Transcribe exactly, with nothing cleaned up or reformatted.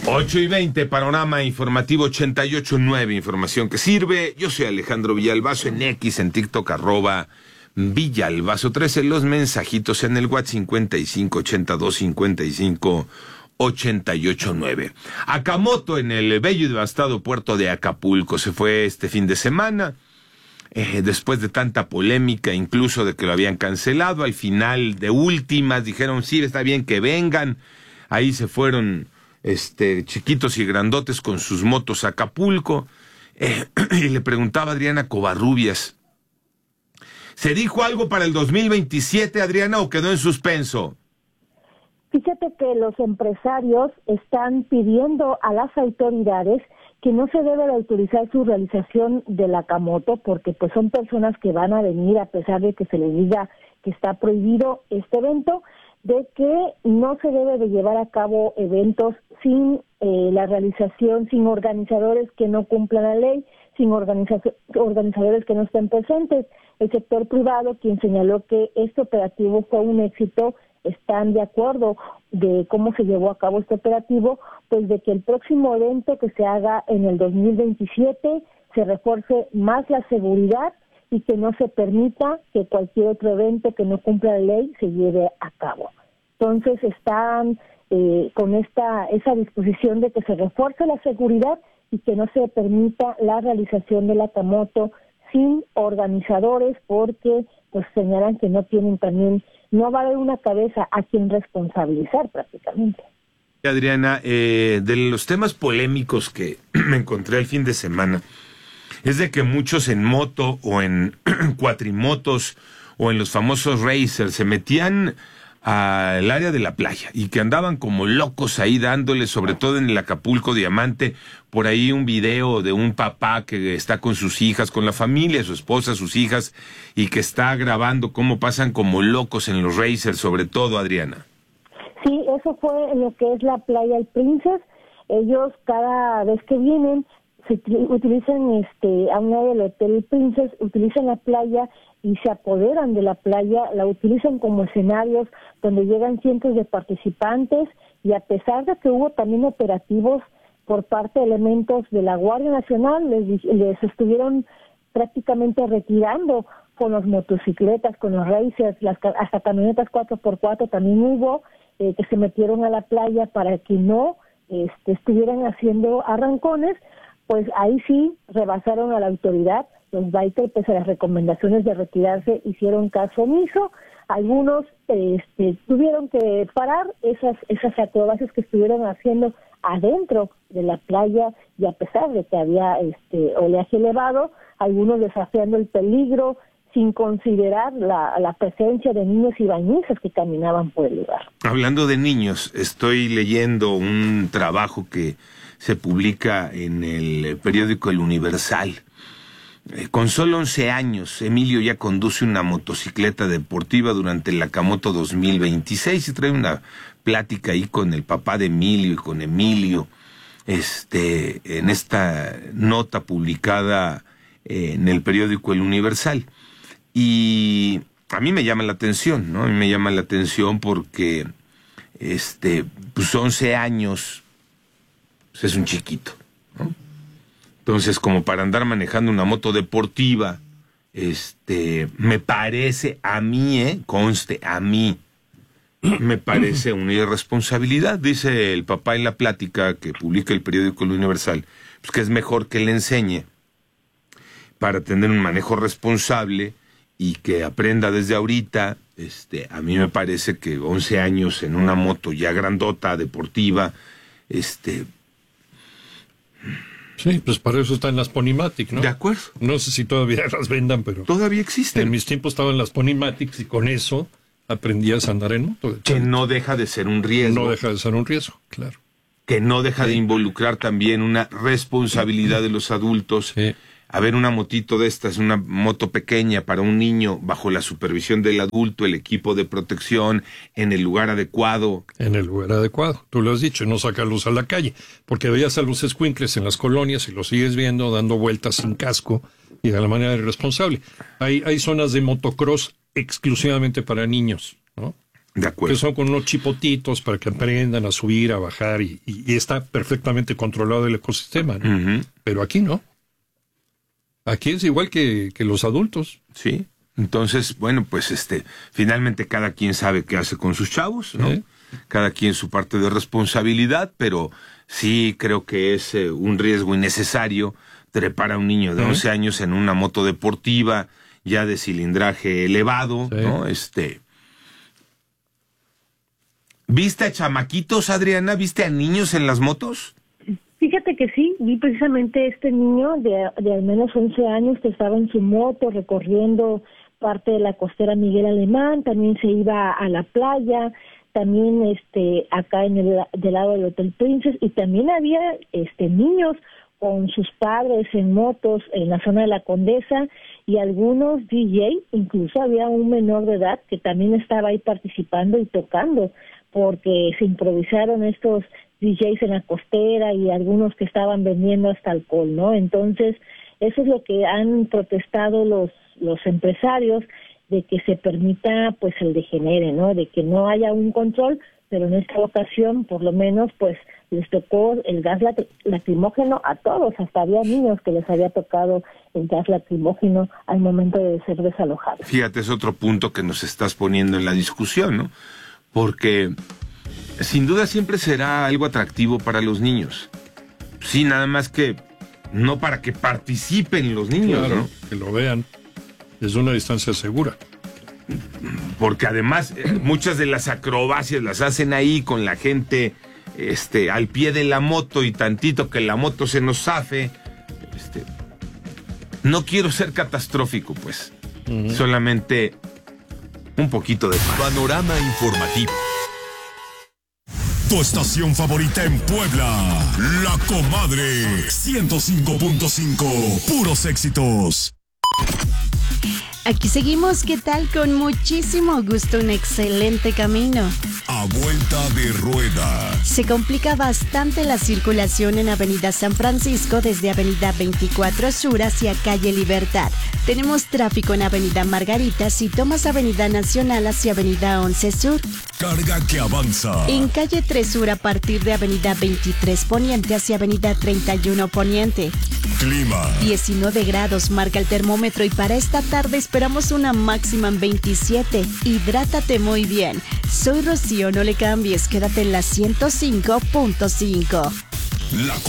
ocho y veinte, panorama informativo ochenta y ocho punto nueve, información que sirve. Yo soy Alejandro Villalbazo, en X, en TikTok, arroba Villalbazo trece, los mensajitos en el WhatsApp cincuenta y cinco ochenta y dos cincuenta y cinco ochenta y ocho nueve. Akamoto, en el bello y devastado puerto de Acapulco, se fue este fin de semana, eh, después de tanta polémica, incluso de que lo habían cancelado. Al final, de últimas, dijeron, sí, está bien que vengan. Ahí se fueron este chiquitos y grandotes con sus motos a Acapulco, eh, y le preguntaba a Adriana Covarrubias, ¿se dijo algo para el dos mil veintisiete, Adriana, o quedó en suspenso? Fíjate que los empresarios están pidiendo a las autoridades que no se debe de autorizar su realización del Akamoto, porque pues son personas que van a venir a pesar de que se les diga que está prohibido este evento, de que no se debe de llevar a cabo eventos sin eh, la realización, sin organizadores que no cumplan la ley, sin organiza- organizadores que no estén presentes. El sector privado, quien señaló que este operativo fue un éxito, están de acuerdo de cómo se llevó a cabo este operativo, pues de que el próximo evento que se haga en el dos mil veintisiete se refuerce más la seguridad y que no se permita que cualquier otro evento que no cumpla la ley se lleve a cabo. Entonces están eh, con esta esa disposición de que se refuerce la seguridad y que no se permita la realización del Akamoto sin organizadores, porque pues señalan que no tienen también, no va a haber una cabeza a quien responsabilizar prácticamente. Adriana, eh, de los temas polémicos que me encontré el fin de semana, es de que muchos en moto o en cuatrimotos o en los famosos racers se metían al área de la playa y que andaban como locos ahí dándole, sobre todo en el Acapulco Diamante, por ahí un video de un papá que está con sus hijas, con la familia, su esposa, sus hijas, y que está grabando cómo pasan como locos en los racers, sobre todo, Adriana. Sí, eso fue en lo que es la playa El Princess. Ellos cada vez que vienen se utilizan este a un lado del hotel El Princess, utilizan la playa y se apoderan de la playa, la utilizan como escenarios donde llegan cientos de participantes, y a pesar de que hubo también operativos por parte de elementos de la Guardia Nacional, les, les estuvieron prácticamente retirando con las motocicletas, con los racers, las, hasta camionetas cuatro por cuatro también hubo, eh, que se metieron a la playa para que no este, estuvieran haciendo arrancones. Pues ahí sí rebasaron a la autoridad. Los bikers, pese a las recomendaciones de retirarse, hicieron caso omiso. Algunos este, tuvieron que parar esas esas acrobacias que estuvieron haciendo adentro de la playa, y a pesar de que había este oleaje elevado, algunos desafiando el peligro sin considerar la, la presencia de niños y bañistas que caminaban por el lugar. Hablando de niños, estoy leyendo un trabajo que se publica en el periódico El Universal. Eh, con solo once años, Emilio ya conduce una motocicleta deportiva durante el Akamoto dos mil veintiséis y trae una plática ahí con el papá de Emilio y con Emilio, este, en esta nota publicada eh, en el periódico El Universal. Y a mí me llama la atención, ¿no? A mí me llama la atención porque, este, pues once años, pues es un chiquito, ¿no? Entonces, como para andar manejando una moto deportiva, este, me parece a mí, eh, conste, a mí, me parece una irresponsabilidad. Dice el papá en la plática que publica el periódico El Universal, pues que es mejor que le enseñe para tener un manejo responsable y que aprenda desde ahorita. Este, a mí me parece que once años en una moto ya grandota, deportiva, este... Sí, pues para eso están las Ponymatic, ¿no? De acuerdo. No sé si todavía las vendan, pero... Todavía existen. En mis tiempos estaban las Ponymatic y con eso aprendías a andar en moto. Que no deja de ser un riesgo. No deja de ser un riesgo, claro. Que no deja de involucrar también una responsabilidad de los adultos. Sí. A ver, una motito de estas, una moto pequeña para un niño, bajo la supervisión del adulto, el equipo de protección, en el lugar adecuado. En el lugar adecuado, tú lo has dicho, no sacarlos a la calle, porque veías a los escuincles en las colonias y los sigues viendo dando vueltas sin casco y de la manera irresponsable. Hay, hay zonas de motocross exclusivamente para niños, ¿no? De acuerdo. Que son con unos chipotitos para que aprendan a subir, a bajar y, y, y está perfectamente controlado el ecosistema, ¿no? Uh-huh. Pero aquí no. Aquí es igual que, que los adultos. Sí. Entonces, bueno, pues este, finalmente cada quien sabe qué hace con sus chavos, ¿no? ¿Eh? Cada quien su parte de responsabilidad, pero sí creo que es eh, un riesgo innecesario trepar a un niño de ¿Eh? once años en una moto deportiva ya de cilindraje elevado, sí. ¿no? Este, ¿viste a chamaquitos, Adriana? ¿Viste a niños en las motos? Fíjate que sí, vi precisamente este niño de, de al menos once años que estaba en su moto recorriendo parte de la costera Miguel Alemán, también se iba a la playa, también este acá en el del lado del Hotel Princess, y también había este niños con sus padres en motos en la zona de la Condesa y algunos D J, incluso había un menor de edad que también estaba ahí participando y tocando, porque se improvisaron estos D Js en la costera y algunos que estaban vendiendo hasta alcohol, ¿no? Entonces, eso es lo que han protestado los los empresarios, de que se permita pues el degenere, ¿no? De que no haya un control, pero en esta ocasión, por lo menos, pues les tocó el gas lacrimógeno a todos, hasta había niños que les había tocado el gas lacrimógeno al momento de ser desalojados. Fíjate, es otro punto que nos estás poniendo en la discusión, ¿no? Porque sin duda siempre será algo atractivo para los niños. Sí, nada más que no para que participen los niños, claro, ¿no? Que lo vean desde una distancia segura. Porque además eh, muchas de las acrobacias las hacen ahí con la gente este, al pie de la moto y tantito que la moto se nos zafe. Este, no quiero ser catastrófico, pues. Uh-huh. Solamente un poquito de paz. Panorama informativo. Tu estación favorita en Puebla, La Comadre, ciento cinco punto cinco, puros éxitos. Aquí seguimos, ¿qué tal? Con muchísimo gusto, un excelente camino. A vuelta de rueda. Se complica bastante la circulación en Avenida San Francisco desde Avenida veinticuatro Sur hacia Calle Libertad. Tenemos tráfico en Avenida Margarita si tomas Avenida Nacional hacia Avenida once Sur. Carga que avanza. En Calle tres Sur a partir de Avenida veintitrés Poniente hacia Avenida treinta y uno Poniente. Clima. diecinueve grados marca el termómetro y para esta tarde esperamos una máxima en veintisiete. Hidrátate muy bien. Soy Rocío, no le cambies, quédate en la ciento cinco punto cinco. La